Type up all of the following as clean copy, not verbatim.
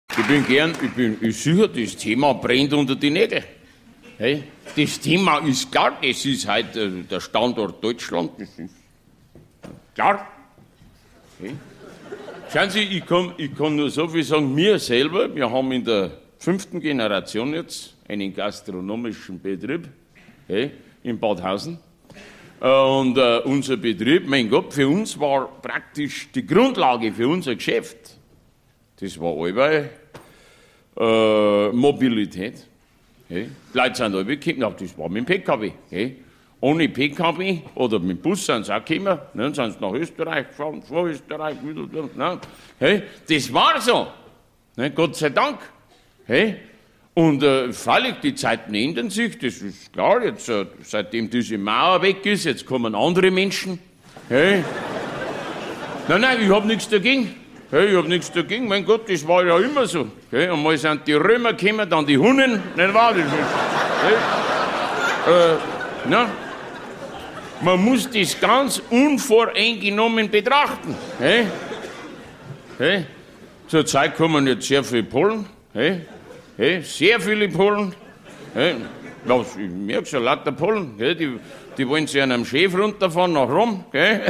Ich sicher, das Thema brennt unter die Nägel. Hey, das Thema ist klar, das ist halt der Standort Deutschland, das ist klar. Hey. Schauen Sie, ich kann nur so viel sagen, wir selber, wir haben in der 5. Generation jetzt einen gastronomischen Betrieb, hey, in Badhausen. Und unser Betrieb, mein Gott, für uns war praktisch die Grundlage für unser Geschäft. Das war allweil Mobilität. Hey. Die Leute sind alle gekommen, das war mit dem PKW. Hey. Ohne PKW oder mit dem Bus sind sie auch gekommen, dann sind sie nach Österreich gefahren, vor Österreich wieder. Ne. Hey. Das war so, ne, Gott sei Dank. Hey. Und freilich, die Zeiten ändern sich, das ist klar, jetzt, seitdem diese Mauer weg ist, jetzt kommen andere Menschen. Hey. Nein, ich habe nichts dagegen. Hey, ich habe nichts dagegen, mein Gott, das war ja immer so. Hey, einmal sind die Römer gekommen, dann die Hunnen, nicht wahr? Das ist, hey. Na, man muss das ganz unvoreingenommen betrachten. Hey. Hey. Zurzeit kommen jetzt sehr viele Polen. Hey. Hey, sehr viele Polen. Hey, ich merke schon, lauter Polen. Hey, die wollen sich an einem Schiff runterfahren nach Rom. Hey.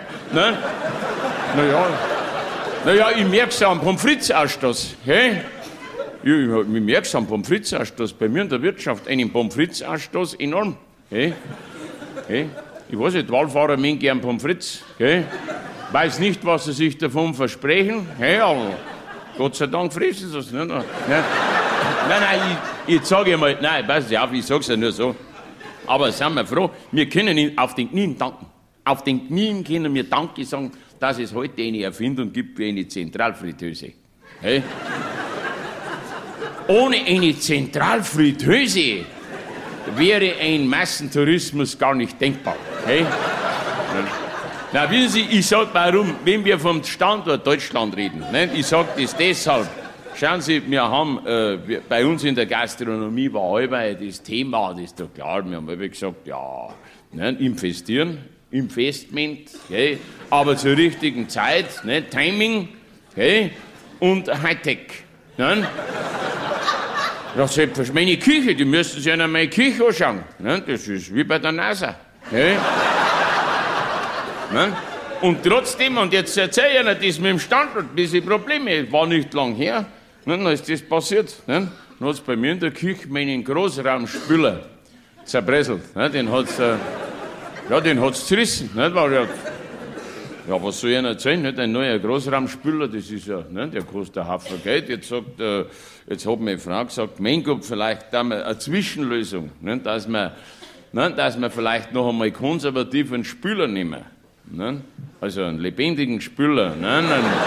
Naja, ich merke es am Pommes frites-Ausstoß. Hey. Ich merke es am Pommes frites-Ausstoß. Bei mir in der Wirtschaft einen Pommes frites-Ausstoß enorm. Hey. Hey. Ich weiß nicht, Wallfahrer mögen gern Pommes frites. Hey. Weiß nicht, was sie sich davon versprechen. Hey, aber Gott sei Dank fressen sie es nicht. Nein, ich sage mal, nein, pass auf, ich sag's ja nur so. Aber sind wir froh, wir können auf den Knien danken. Auf den Knien können wir Danke sagen, dass es heute eine Erfindung gibt wie eine Zentralfritteuse. Hey? Ohne eine Zentralfritteuse wäre ein Massentourismus gar nicht denkbar. Hey? Na, wissen Sie, ich sag warum, wenn wir vom Standort Deutschland reden, ne? Ich sag das deshalb. Schauen Sie, wir haben, bei uns in der Gastronomie war allweil das Thema, das ist doch klar, wir haben allweil gesagt, ja, ne, investieren, Investment, okay, aber zur richtigen Zeit, ne, Timing, okay, und Hightech. Ne? Ja, selbstverständlich, meine Küche, die müssen sich einmal meine Küche anschauen. Ne? Das ist wie bei der NASA. Okay? Ne? Und trotzdem, und jetzt erzähle ich Ihnen das mit dem Standort, diese Probleme, war nicht lang her. Dann ist das passiert. Ne? Dann hat es bei mir in der Küche meinen Großraumspüler zerbröselt. Ne? Den hat es zerrissen. Ne? Ja, was soll ich Ihnen erzählen? Nicht? Ein neuer Großraumspüler, das ist ja, ne? Der kostet einen Haufen Geld. Jetzt hat meine Frau gesagt, mein Gott, vielleicht da mal eine Zwischenlösung, ne? Dass wir vielleicht noch einmal konservativ einen Spüler nehmen. Ne? Also einen lebendigen Spüler. Ne?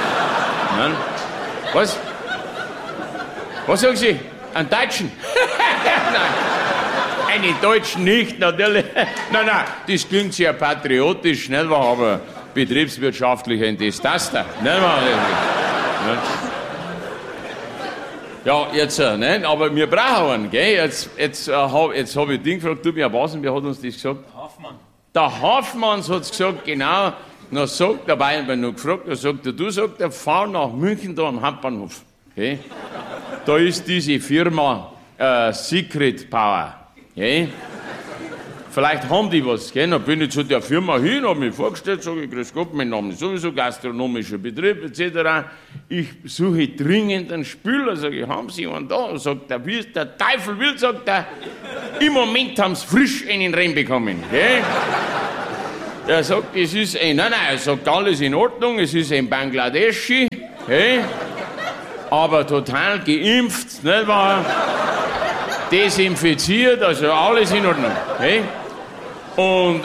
Was? Was sagen Sie? Einen Deutschen? Nein, einen Deutschen nicht, natürlich. Nein, das klingt sehr patriotisch, nicht wahr? Aber betriebswirtschaftlich ein Desaster. Nicht wahr? Ja, jetzt, nein, aber wir brauchen einen, gell? Jetzt hab ich den gefragt, du, wer war's und wer hat uns das gesagt? Der Hafmann hat es gesagt, genau. Dann sagt der Bayern, wenn noch gefragt, dann sagt er, du, sagt er, fahr nach München da am Hauptbahnhof. Okay? Da ist diese Firma Secret Power. Okay? Vielleicht haben die was. Gell? Dann bin ich zu der Firma hin, habe mich vorgestellt, sage ich, grüß Gott, mein Name ist sowieso gastronomischer Betrieb etc. Ich suche dringend einen Spüler, sage ich, haben Sie einen da? Sagt er, wie es der Teufel will, sagt er, im Moment haben Sie frisch einen reinbekommen. Gell? Er sagt, es ist ein, nein, er sagt, alles in Ordnung, es ist ein Bangladeschi, okay? Aber total geimpft, nicht wahr? Desinfiziert, also alles in Ordnung. Okay? Und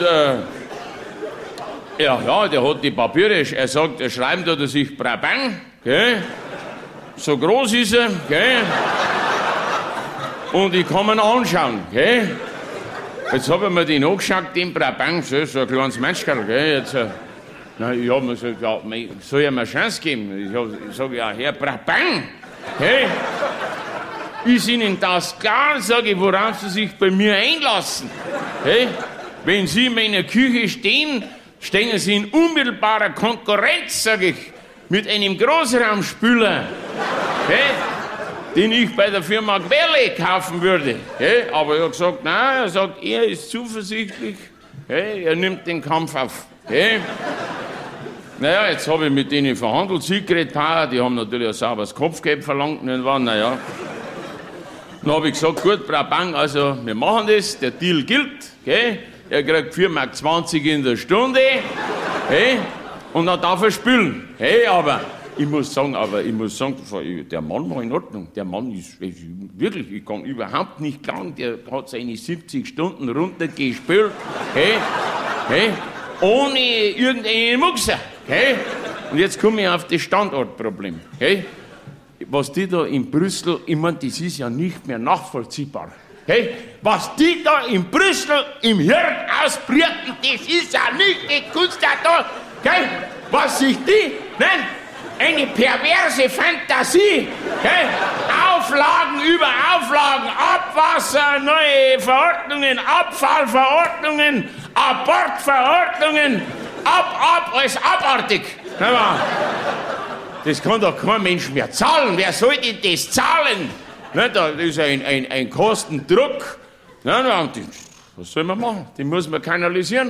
ja, der hat die Papiere, er sagt, er schreibt da, dass ich Brabant, okay? So groß ist er, okay? Und ich kann ihn anschauen, okay? Jetzt habe ich mir den angeschaut, den Brabant, so ein kleines Menschkerl, gell? Jetzt, ich habe mir gesagt, ja, soll ich mir eine Chance geben? Ich sage, ja, Herr Brabant, hey, ist Ihnen das klar, sage ich, worauf Sie sich bei mir einlassen? Hey, wenn Sie in meiner Küche stehen, stehen Sie in unmittelbarer Konkurrenz, sage ich, mit einem Großraumspüler. Hey? den ich bei der Firma Quelle kaufen würde. Okay? Aber er hat gesagt, nein, er sagt, er ist zuversichtlich, okay? Er nimmt den Kampf auf. Okay? Naja, jetzt habe ich mit denen verhandelt, Secret Power, die haben natürlich ein sauberes Kopfgeld verlangt, naja. Dann habe ich gesagt, gut, Brabang, also wir machen das, der Deal gilt, okay? Er kriegt 4,20 Mark in der Stunde, okay? Und dann darf er spülen. Hey, aber ich muss sagen, der Mann war in Ordnung. Der Mann ist wirklich, ich kann überhaupt nicht klagen, der hat seine 70 Stunden runtergespült, hey, ohne irgendeine Muxer. Okay? Und jetzt komme ich auf das Standortproblem. Okay? Was die da in Brüssel, ich meine, das ist ja nicht mehr nachvollziehbar. Okay? Was die da in Brüssel im Hirn ausbrüten, das ist ja nicht die Kunst da. Okay? Was sich die nennen, eine perverse Fantasie. Okay? Auflagen über Auflagen, Abwasser, neue Verordnungen, Abfallverordnungen, Abortverordnungen. Alles abartig. Das kann doch kein Mensch mehr zahlen. Wer soll denn das zahlen? Das ist ein Kostendruck. Was soll man machen? Den muss man kanalisieren.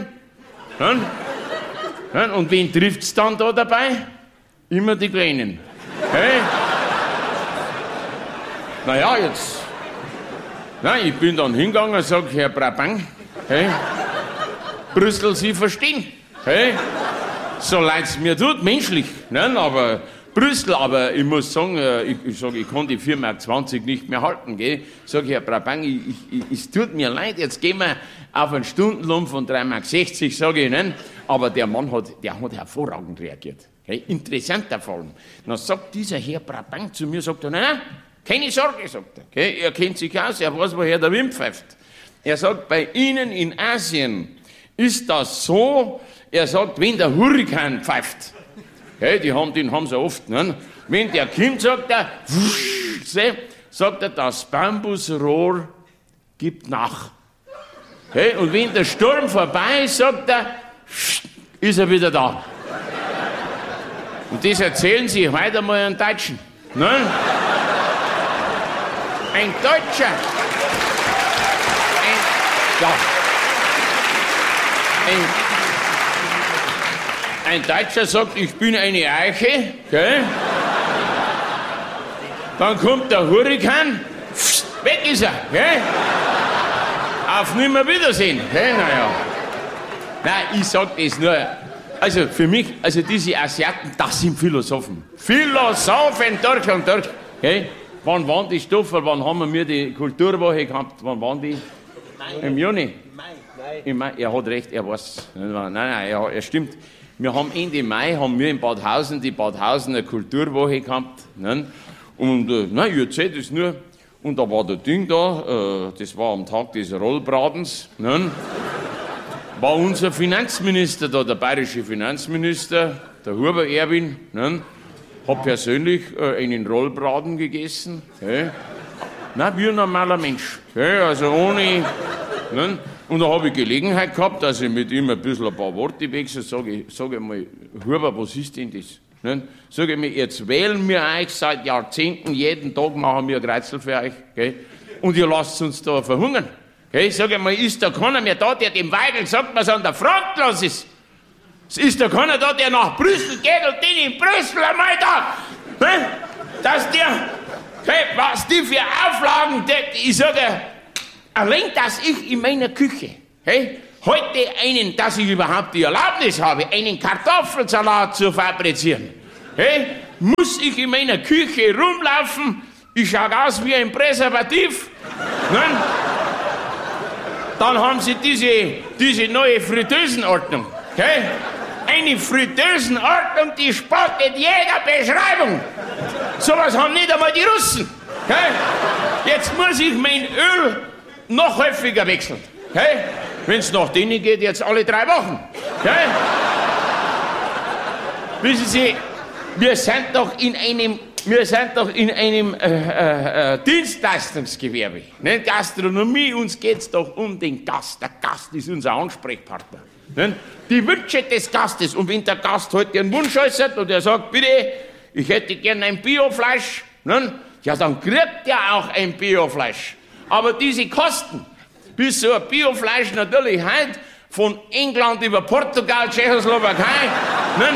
Und wen trifft es dann da dabei? Immer die Kleinen. Naja, jetzt. Ich bin dann hingegangen und sage, Herr Brabang, Brüssel, Sie verstehen. Hey, so leid es mir tut, menschlich, ne? Aber Brüssel, aber ich muss sagen, ich kann die 4,20 Mark nicht mehr halten, gell? Sag ich, Herr Brabang, es tut mir leid, jetzt gehen wir auf einen Stundenlohn von 3,60 Mark, sage ich, ne? Aber der Mann hat hervorragend reagiert, okay? Interessanter Fall. Dann sagt dieser Herr Brabang zu mir, sagt er, nein, keine Sorge, sagt er, okay? Er kennt sich aus, er weiß, woher der Wind pfeift. Er sagt, bei Ihnen in Asien ist das so. Er sagt, wenn der Hurrikan pfeift, okay, den haben sie oft, ne? Wenn der kommt, sagt er, das Bambusrohr gibt nach. Okay, und wenn der Sturm vorbei ist, sagt er, ist er wieder da. Und das erzählen sie heute mal einen Deutschen. Ne? Ein Deutscher. Ein Deutscher sagt, ich bin eine Eiche, gell? Dann kommt der Hurrikan, weg ist er, gell? Auf Nimmerwiedersehen, gell? Naja. Nein, ich sag das nur, also für mich, also diese Asiaten, das sind Philosophen. Philosophen durch und durch, gell? Wann waren die Stoffe, wann haben wir die Kulturwoche gehabt, wann waren die? Im Juni? Im Mai. Er hat recht, er weiß. Nein, er stimmt. Wir haben Ende Mai in Bad Hausen die Badhausener Kulturwoche gehabt. Ne? Und ich erzähle das nur. Und da war der Ding da, das war am Tag des Rollbratens. Ne? War unser Finanzminister da, der bayerische Finanzminister, der Huber Erwin. Ne? Hat persönlich einen Rollbraten gegessen. Wie ein normaler Mensch. Also ohne. Ne? Und da habe ich Gelegenheit gehabt, dass ich mit ihm ein paar Worte wechsle, sage ich mal, Huber, was ist denn das? Ne? Sage ich mir, jetzt wählen wir euch seit Jahrzehnten, jeden Tag machen wir ein Kreuzel für euch, gell? Und ihr lasst uns da verhungern. Gell? Sage ich mal, ist da keiner mehr da, der dem Weigel sagt, was an der Front los ist? Ist da keiner da, der nach Brüssel geht und den in Brüssel einmal da, ne? Dass der, was die für Auflagen, ich sage, allein, dass ich in meiner Küche heute dass ich überhaupt die Erlaubnis habe, einen Kartoffelsalat zu fabrizieren, muss ich in meiner Küche rumlaufen, ich schaue aus wie ein Präservativ. Nein? Dann haben sie diese neue Fritteusenordnung. Eine Fritteusenordnung, die spottet jeder Beschreibung. Sowas haben nicht einmal die Russen. Jetzt muss ich mein Öl noch häufiger wechseln. Wenn es nach denen geht, jetzt alle 3 Wochen. Wissen Sie, wir sind doch in einem Dienstleistungsgewerbe. Ne? Gastronomie, uns geht es doch um den Gast. Der Gast ist unser Ansprechpartner. Ne? Die Wünsche des Gastes. Und wenn der Gast heute einen Wunsch äußert und er sagt, bitte, ich hätte gern ein Biofleisch, ne? ja, dann kriegt er auch ein Biofleisch. Aber diese Kosten, bis so ein Biofleisch natürlich heute von England über Portugal, Tschechoslowakei, ne?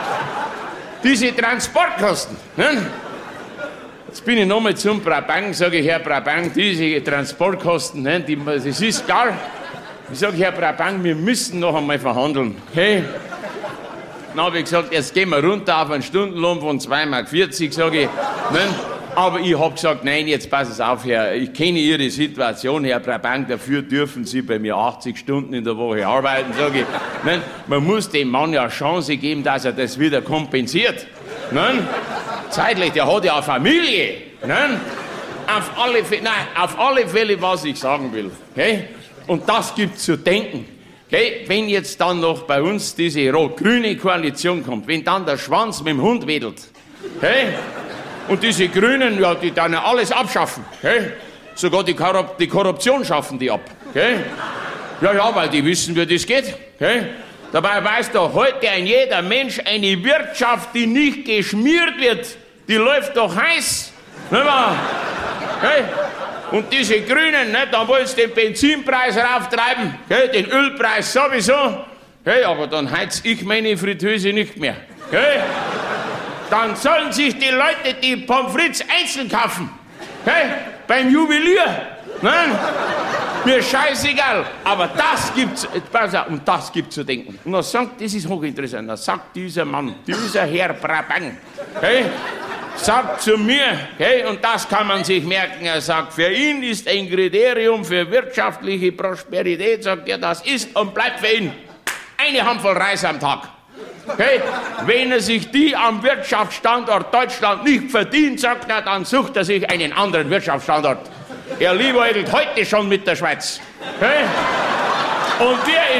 Diese Transportkosten. Ne? Jetzt bin ich nochmal zum Brabant, sage ich, Herr Brabant, diese Transportkosten, ne, das ist klar. Ich sage, Herr Brabant, wir müssen noch einmal verhandeln. Okay? Dann habe ich gesagt, jetzt gehen wir runter auf einen Stundenlohn von 2,40 Mark, sage ich. Ne? Aber ich habe gesagt, nein, jetzt passen Sie auf, Herr, ich kenne Ihre Situation, Herr Brabant, dafür dürfen Sie bei mir 80 Stunden in der Woche arbeiten, sage ich. Ne? Man muss dem Mann ja eine Chance geben, dass er das wieder kompensiert. Ne? Zeitlich, der hat ja eine Familie. Ne? Auf alle Fälle, was ich sagen will. Okay? Und das gibt zu denken. Okay? Wenn jetzt dann noch bei uns diese rot-grüne Koalition kommt, wenn dann der Schwanz mit dem Hund wedelt, okay? Und diese Grünen, ja, die dann ja alles abschaffen. Okay? Sogar die Korruption schaffen die ab. Okay? Ja, weil die wissen, wie das geht. Okay? Dabei weiß doch heute ein jeder Mensch, eine Wirtschaft, die nicht geschmiert wird, die läuft doch heiß. Nicht wahr? Okay? Und diese Grünen, ne, da wollen sie den Benzinpreis rauftreiben, okay? Den Ölpreis sowieso. Okay? Aber dann heiz ich meine Fritteuse nicht mehr. Okay? Dann sollen sich die Leute die Pommes frites einzeln kaufen. Okay? Beim Juwelier. Nein? Mir scheißegal. Aber das gibt's, und das gibt zu denken. Und dann sagt, das ist hochinteressant, dann sagt dieser Mann, dieser Herr Brabant, okay, sagt zu mir, okay, und das kann man sich merken, er sagt, für ihn ist ein Kriterium für wirtschaftliche Prosperität, sagt er, das ist und bleibt für ihn eine Handvoll Reis am Tag. Okay? Wenn er sich die am Wirtschaftsstandort Deutschland nicht verdient, sagt er, dann sucht er sich einen anderen Wirtschaftsstandort. Er liebäugelt heute schon mit der Schweiz. Okay? Und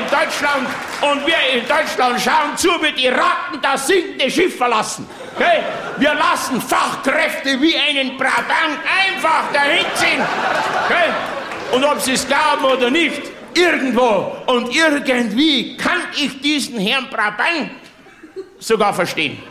wir in Deutschland schauen zu, wie die Ratten das sinkende Schiff verlassen. Okay? Wir lassen Fachkräfte wie einen Brabant einfach dahin ziehen. Okay? Und ob sie es glauben oder nicht, irgendwo und irgendwie kann ich diesen Herrn Brabant sogar verstehen.